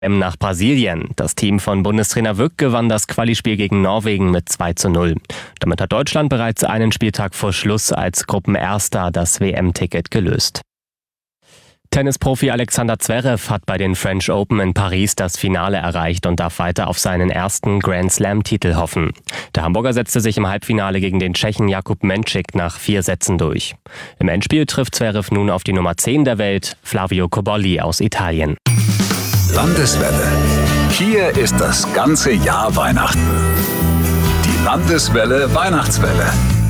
Nach Brasilien. Das Team von Bundestrainer Wück gewann das Qualispiel gegen Norwegen mit 2:0. Damit hat Deutschland bereits einen Spieltag vor Schluss als Gruppenerster das WM-Ticket gelöst. Tennisprofi Alexander Zverev hat bei den French Open in Paris das Finale erreicht und darf weiter auf seinen ersten Grand-Slam-Titel hoffen. Der Hamburger setzte sich im Halbfinale gegen den Tschechen Jakub Menčík nach 4 Sätzen durch. Im Endspiel trifft Zverev nun auf die Nummer 10 der Welt, Flavio Cobolli aus Italien. Landeswelle. Hier ist das ganze Jahr Weihnachten. Die Landeswelle Weihnachtswelle.